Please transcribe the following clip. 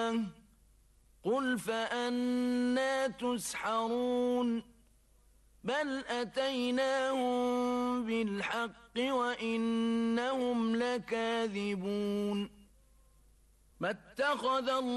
الآخرة قل فأنى تسحرون بل أتيناهم بالحق وإنهم لكاذبون ما اتخذ